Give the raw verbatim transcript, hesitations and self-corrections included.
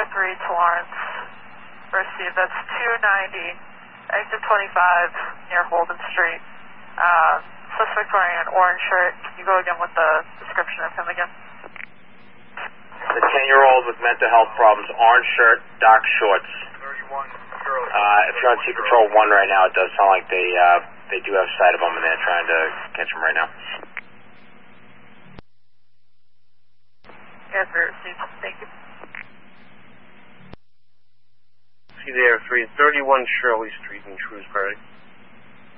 three to Lawrence. Received, that's two ninety, exit twenty-five near Holden Street. Uh, suspect wearing an orange shirt. Can you go again with the description of him again? The ten-year-old with mental health problems, orange shirt, dark shorts. Uh, if you're on Sea Control one right now, it does sound like they uh, they do have sight of him and they're trying to catch him right now. Yes, sir. Thank you. See there, three thirty-one Shirley Street in Shrewsbury.